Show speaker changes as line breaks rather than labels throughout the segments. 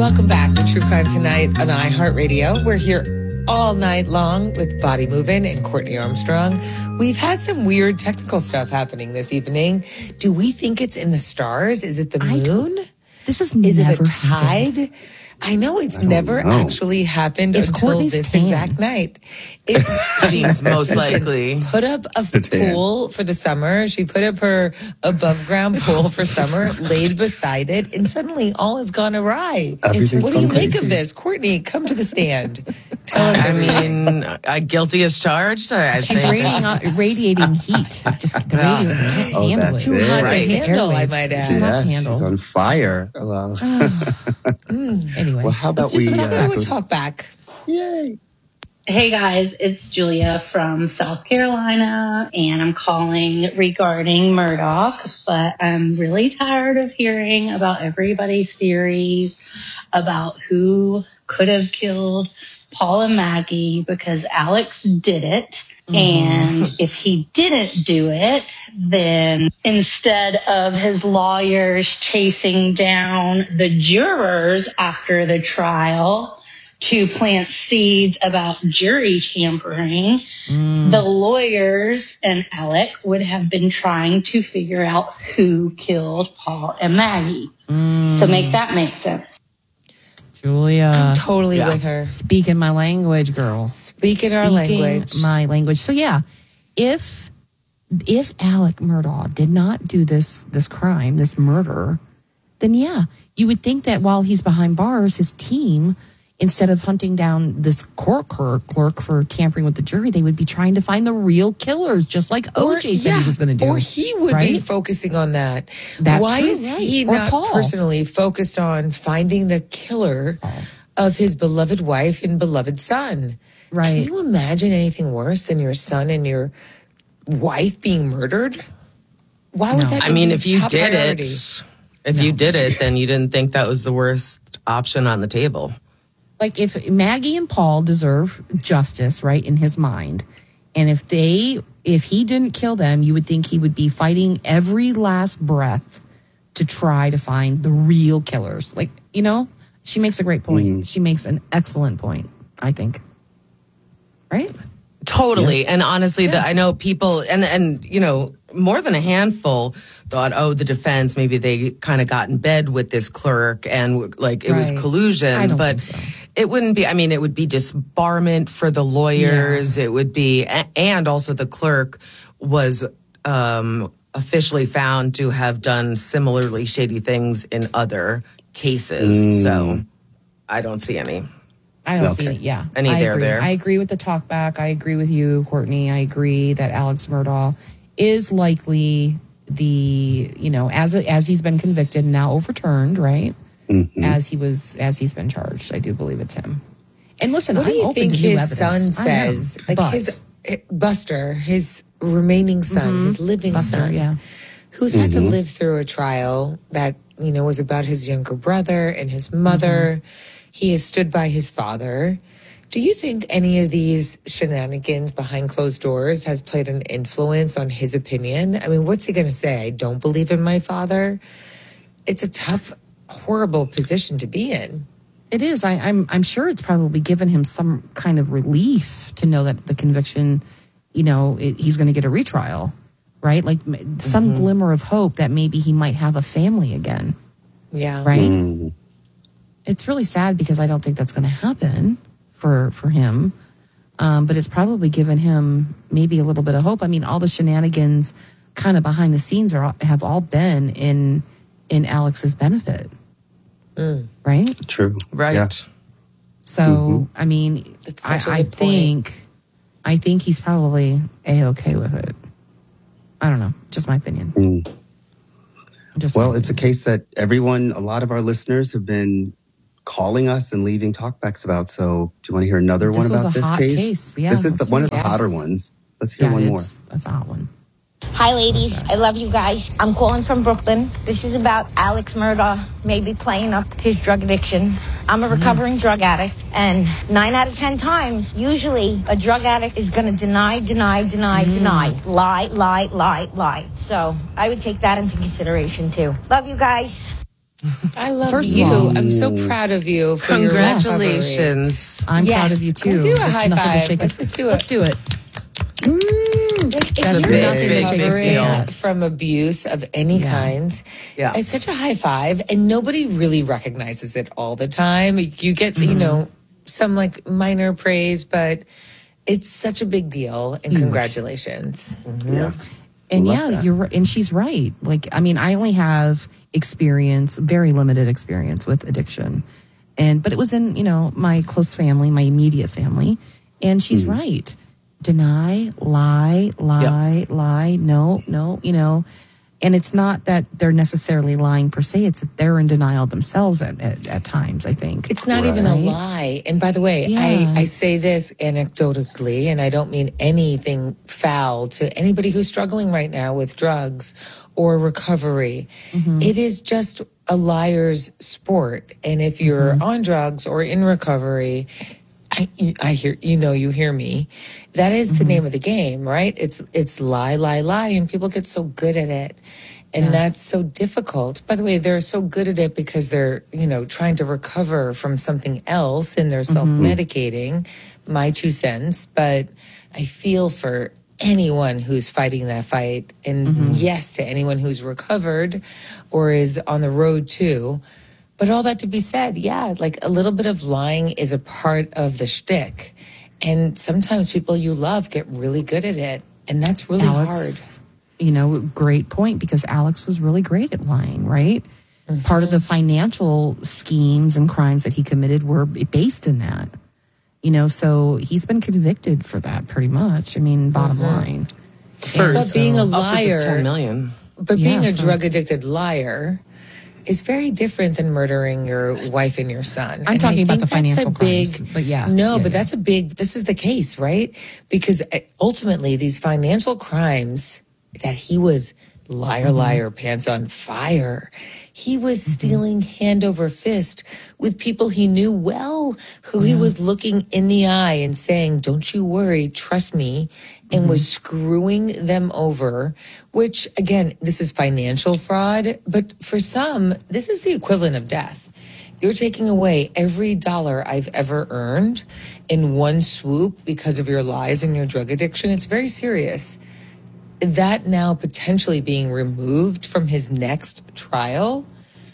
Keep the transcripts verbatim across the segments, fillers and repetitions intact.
Welcome back to True Crime Tonight on iHeartRadio. We're here all night long with Body Movin' and Courtney Armstrong. We've had some weird technical stuff happening this evening. Do we think it's in the stars? Is it the moon?
This is
Is
never
it a tide?
happened.
I know it's
I don't
never
know.
actually happened
It's
until
Courtney's
this
tan.
exact night. It,
She's most
listen,
likely.
put up a
The tan.
pool for the summer. She put up her above ground pool for summer, laid beside it, and suddenly all has gone awry.
Everything's
What do you
gone
make
crazy.
of this? Courtney, come to the stand. Tell us
I
everything.
mean, uh, guilty as charged. I
She's
think.
radiating, uh, radiating heat. Just the radio can't
Oh,
handle
that's
it.
it.
Too hot to
Right.
handle, I
Airwaves.
might
Too
add.
hot
Yeah,
to handle.
she's on fire. Well,
Anyway,
well, how about
Let's, do
we?
some, let's go
uh,
to a talk back.
Yay!
Hey guys, it's Julia from South Carolina, and I'm calling regarding Murdoch, but I'm really tired of hearing about everybody's theories about who could have killed Paul and Maggie because Alex did it. And if he didn't do it, then instead of his lawyers chasing down the jurors after the trial to plant seeds about jury tampering, the lawyers and Alec would have been trying to figure out who killed Paul and Maggie. So make that make sense.
Julia,
Totally
Yeah.
with her.
speaking my language, girl.
Speaking our
Speaking
language.
my language. So yeah, if if Alec Murdaugh did not do this this crime, this murder, then yeah, you would think that while he's behind bars, his team, instead of hunting down this court clerk, clerk for tampering with the jury, they would be trying to find the real killers, just like O J said
yeah,
he was going to do.
Or he would be
right?
focusing on that.
That
Why
too,
is
right.
he
Or
not
Paul.
personally focused on finding the killer of his beloved wife and beloved son?
Right.
Can you imagine anything worse than your son and your wife being murdered? Why would
No.
that
I
be
mean, if you
top
did
priority?
it, if you did it, then you didn't think that was the worst option on the table.
Like if Maggie and Paul deserve justice, right, in his mind, and if they, if he didn't kill them, you would think he would be fighting every last breath to try to find the real killers. Like, you know, she makes a great point. She makes an excellent point, I think. Right?
Totally. And honestly, the, I know people, and, and, you know, more than a handful thought, oh, the defense, maybe they kind of got in bed with this clerk and like it was
Right.
collusion.
I don't
but
think so.
it wouldn't be, I mean, it would be disbarment for the lawyers. It would be, a- and also the clerk was um, officially found to have done similarly shady things in other cases. So I don't see any.
I don't
Okay.
see it. Yeah.
Any
I
there
agree.
there.
I agree with the talk back. I agree with you, Courtney. I agree that Alex Murdaugh is likely the, you know, as as he's been convicted and now overturned, right?
Mm-hmm.
As he was as he's been charged. I do believe it's him. And listen,
What do
I'm
you
open
think
to new
his
evidence.
son
I am,
says? Like
but
his eh, Buster, his remaining son, his living
Buster,
son,
yeah.
who's had to live through a trial that, you know, was about his younger brother and his mother. He has stood by his father. Do you think any of these shenanigans behind closed doors has played an influence on his opinion? I mean, what's he going to say? I don't believe in my father. It's a tough, horrible position to be in.
It is. I, I'm I'm sure it's probably given him some kind of relief to know that the conviction, you know, it, he's going to get a retrial, right? Like m- some glimmer of hope that maybe he might have a family again,
Yeah.
right? It's really sad because I don't think that's going to happen for for him. Um, but it's probably given him maybe a little bit of hope. I mean, all the shenanigans kind of behind the scenes are have all been in in Alex's benefit, right?
True.
Right.
Yeah.
So, I mean,
That's
I,
such a
I
good point.
think, I think he's probably a-okay with it. I don't know. Just my opinion. Just my
Well, it's a case that everyone, a lot of our listeners have been calling us and leaving talkbacks about. So do you want to hear another
This
one
was
about
a
this
hot
case?
case. Yeah,
this is the,
let's
one
hear
of the
it.
hotter
Yes.
ones. Let's hear
yeah,
one more.
it's, that's a hot one.
Hi, ladies. I love you guys. I'm calling from Brooklyn. This is about Alex Murdaugh maybe playing up his drug addiction. I'm a recovering drug addict, and nine out of ten times, usually a drug addict is going to deny, deny, deny, deny, lie, lie, lie, lie. So I would take that into consideration, too. Love you guys.
I love
First of
you.
all-
I'm so proud of you for your recovery.
Congratulations.
I'm
Yes.
proud of you
Can
too.
we do a
It's
high
nothing to
five?
shake
Let's
us-
just do it.
Let's do it.
Like,
That's
if you're
nothing to shake us
recovering
down.
from abuse of any
Yeah.
kind,
Yeah.
it's such a high five, and nobody really recognizes it all the time. You get, you know, some like minor praise, but it's such a big deal. And congratulations.
Yeah.
And
Love
yeah,
that.
you're right. And she's right. Like, I mean, I only have experience, very limited experience with addiction. And, but it was in, you know, my close family, my immediate family. And she's
Hmm.
right. Deny, lie, lie, lie. No, no, you know. And it's not that they're necessarily lying per se. It's that they're in denial themselves at, at, at times, I think.
It's not even a
Right.
lie. And by the way,
Yeah.
I, I say this anecdotally, and I don't mean anything foul to anybody who's struggling right now with drugs or recovery. It is just a liar's sport. And if you're on drugs or in recovery, I, you- I hear, you know, you hear me. That is the name of the game, right? It's, it's lie, lie, lie. And people get so good at it. And
Yeah.
that's so difficult. By the way, they're so good at it because they're, you know, trying to recover from something else and they're self-medicating. My two cents. But I feel for anyone who's fighting that fight. And yes, to anyone who's recovered or is on the road to. But all that to be said, yeah, like a little bit of lying is a part of the shtick. And sometimes people you love get really good at it. And that's really
Alex, you know, great point, because Alex was really great at lying, right? Part of the financial schemes and crimes that he committed were based in that. You know, so he's been convicted for that pretty much. I mean, bottom line.
For
But being a
upwards of
liar,
ten million.
but
Yeah,
being a
for-
drug addicted liar is very different than murdering your wife and your son.
I'm
And
talking
I
about
think
the
that's
financial
a big,
crimes, but yeah,
no,
yeah,
but
yeah.
that's a big. This is the case, right? Because uh, ultimately, these financial crimes that he was liar,
Mm-hmm.
liar, pants on fire. He was stealing hand over fist with people he knew well, who he was looking in the eye and saying, "Don't you worry, trust me," and
Mm-hmm.
was screwing them over. Which, again, this is financial fraud, but for some, this is the equivalent of death. You're taking away every dollar I've ever earned in one swoop because of your lies and your drug addiction. It's very serious. That now potentially being removed from his next trial,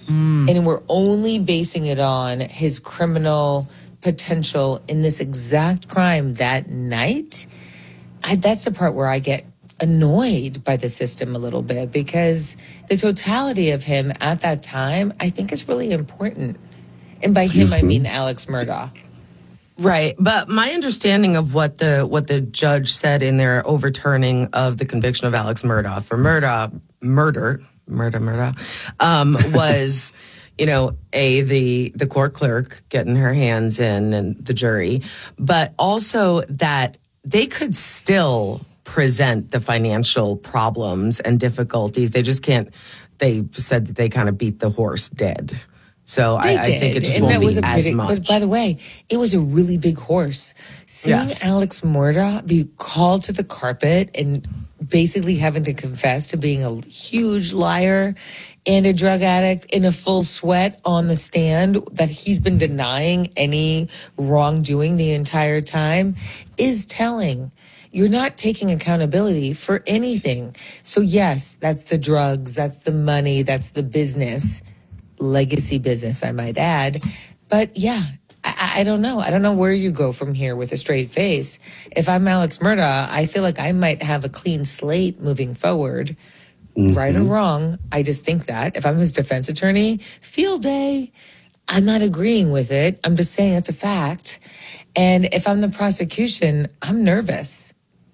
and we're only basing it on his criminal potential in this exact crime that night. I, that's the part where I get annoyed by the system a little bit, because the totality of him at that time, I think, is really important. And by him, I mean Alex Murdaugh.
Right, but my understanding of what the what the judge said in their overturning of the conviction of Alex Murdaugh for Murdaugh murder murder murder um, was, you know, a the the court clerk getting her hands in and the jury, but also that they could still present the financial problems and difficulties. They just can't. They said that they kind of beat the horse dead. So I,
They
I think
did,
it just
and
won't
that was
be
a
as
big,
much.
But by the way, it was a really big horse. Seeing
Yes.
Alex Murdaugh be called to the carpet and basically having to confess to being a huge liar and a drug addict in a full sweat on the stand, that he's been denying any wrongdoing the entire time, is telling. You're not taking accountability for anything. So yes, that's the drugs, that's the money, that's the business. Legacy business, I might add. But yeah, I, I don't know. I don't know where you go from here with a straight face. If I'm Alex Murdaugh, I feel like I might have a clean slate moving forward. Right or wrong, I just think that. If I'm his defense attorney, field day. I'm not agreeing with it. I'm just saying it's a fact. And if I'm the prosecution, I'm nervous.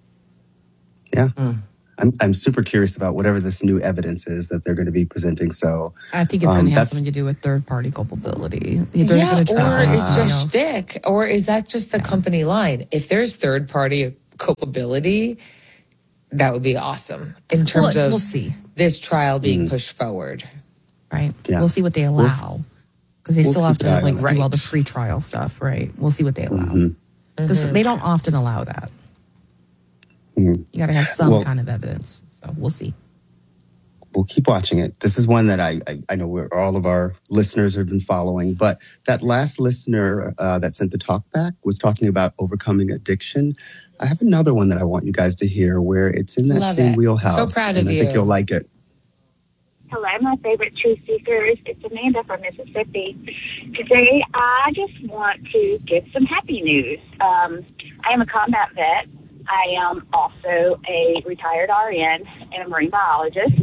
Yeah. I'm, I'm super curious about whatever this new evidence is that they're going to be presenting. So
I think it's
Um,
going to have
that's-
something to do with third party culpability. They're
yeah,
going to try
or
to
it's
find
just
else.
shtick, or is that just the company line? If there's third party culpability, that would be awesome in terms
Well,
of
we'll see.
this trial being pushed forward.
Right.
Yeah.
We'll see what they allow, because they
we'll
still have
keep
to
an eye
like
on
do all
it.
the pre-trial stuff. Right. We'll see what they allow, because they don't often allow that. You got to have some
Well-
kind of evidence. So we'll see.
we'll keep watching it. This is one that I I, I know we're, all of our listeners have been following. But that last listener uh, that sent the talk back was talking about overcoming addiction. I have another one that I want you guys to hear where it's in that
Love
same
it.
wheelhouse.
So proud
and
of
I
you.
think you'll like it.
Hello, my favorite truth seekers. It's Amanda from Mississippi. Today, I just want to give some happy news. Um, I am a combat vet. I am also a retired R N and a marine biologist.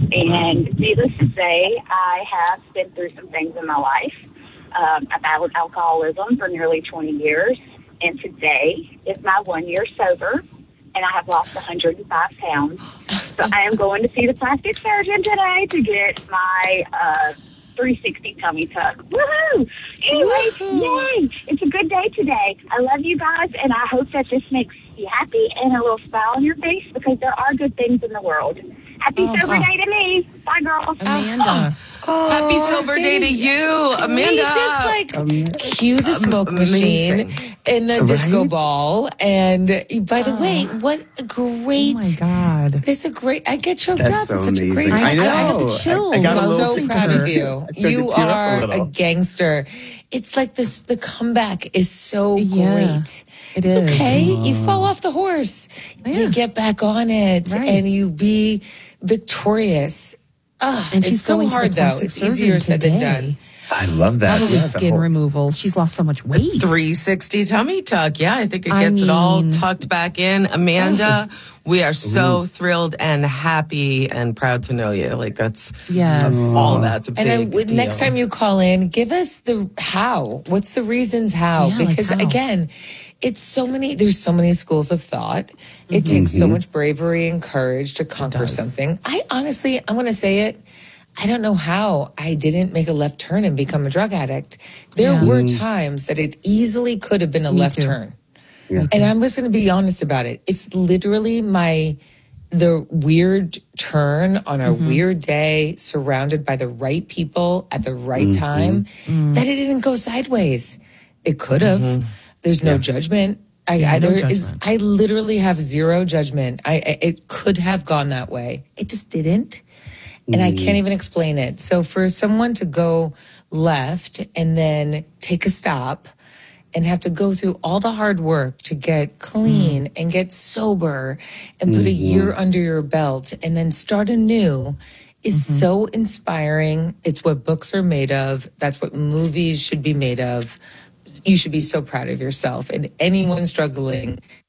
And needless to say, I have been through some things in my life. Um, I battled alcoholism for nearly twenty years. And today is my one year sober. And I have lost one hundred five pounds. So I am going to see the plastic surgeon today to get my uh, three sixty tummy tuck. Woohoo! Anyway, yay! It's a good day today. I love you guys, and I hope that this makes you happy and a little smile on your face because there are good things in the world. Happy
Oh,
sober
oh.
day to me. Bye, girls.
Amanda.
Oh,
Happy sober day to you,
Can
Amanda.
we just like
Um,
cue the smoke
amazing.
machine in the disco
Right?
ball? And by the way, what a great!
Oh my God.
It's a great. I get choked
That's
up.
so
it's such a great
amazing.
time.
I know.
I got the
I-
chills.
I got a
I'm
little
so
listening to
proud
her.
of you.
I started
You
to tear up a
are a,
little.
gangster. It's like this. The comeback is so
Yeah,
great.
it
it's
is.
okay. You fall off the horse.
Yeah.
You get back on it,
Right.
and you be victorious. Ah,
And
it's
she's
so
going
hard
to the
though.
plastic
It's easier
surgeon
said than
today.
done.
I love that.
Probably
Yeah, the
skin
whole-
removal. She's lost so much weight.
three sixty tummy tuck. Yeah, I think it
I
gets it all
mean-
tucked back in. Amanda, we are so thrilled and happy and proud to know you. Like that's
Yes.
all that's a big
And I, would-
deal.
next time you call in, give us the how. What's the reasons how?
Yeah, like
because
how?
again, it's so many. There's so many schools of thought. It takes so much bravery and courage to conquer
does.
something. I honestly, I'm going to say it. I don't know how I didn't make a left turn and become a drug addict. There
Yeah.
were times that it easily could have been a
Me
left
too.
turn.
Yeah.
And I'm just going to be honest about it. It's literally my the weird turn on a weird day, surrounded by the right people at the right time, that it didn't go sideways. It could have. There's no judgment. I,
Yeah,
I,
no
there is,
judgment.
I literally have zero judgment. I, I it could have gone that way. It just didn't. And I can't even explain it. So for someone to go left and then take a stop and have to go through all the hard work to get clean and get sober and put a year under your belt and then start anew is so inspiring. It's what books are made of. That's what movies should be made of. You should be so proud of yourself. And anyone struggling,